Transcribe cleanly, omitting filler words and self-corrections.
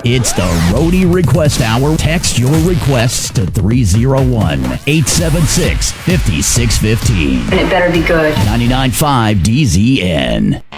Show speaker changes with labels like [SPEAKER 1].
[SPEAKER 1] It's the Roadie Request Hour. Text your requests to 301-876-5615.
[SPEAKER 2] And it better be good.
[SPEAKER 1] 99.5 DZN.